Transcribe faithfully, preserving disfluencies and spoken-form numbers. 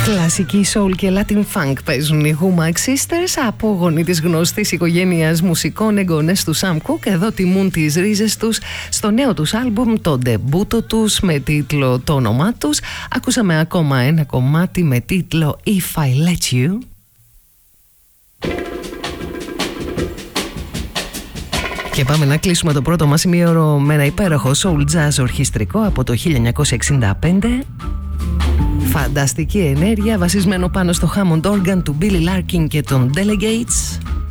Κλασική soul και latin funk παίζουν οι Who Max Sisters, απόγονοι της γνωστής οικογένειας μουσικών εγγονές του Sam Cooke. Εδώ τιμούν τις ρίζες τους στο νέο τους άλμπουμ, το ντεμπούτο τους με τίτλο το όνομά τους. Ακούσαμε ακόμα ένα κομμάτι με τίτλο If I Let You. Και πάμε να κλείσουμε το πρώτο μας ημίωρο με ένα υπέροχο soul jazz ορχιστρικό από το χίλια εννιακόσια εξήντα πέντε. Φανταστική ενέργεια βασισμένο πάνω στο Hammond organ του Billy Larkin και των Delegates.